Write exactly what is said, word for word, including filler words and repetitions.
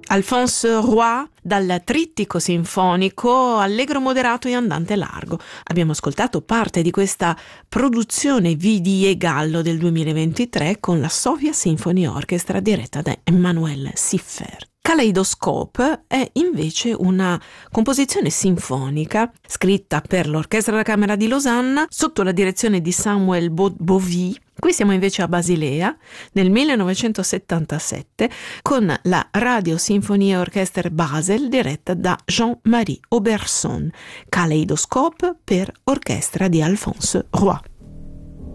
Alphonse Roy dal trittico sinfonico Allegro moderato e andante largo. Abbiamo ascoltato parte di questa produzione Vidi e Gallo del duemilaventitré con la Sofia Symphony Orchestra diretta da Emmanuel Siffert. Kaleidoscope è invece una composizione sinfonica scritta per l'Orchestra da Camera di Losanna sotto la direzione di Samuel Bovy. Qui siamo invece a Basilea nel millenovecentosettantasette con la Radio Sinfonie Orchestre Basel diretta da Jean-Marie Auberson. Kaleidoscope per orchestra di Alphonse Roy.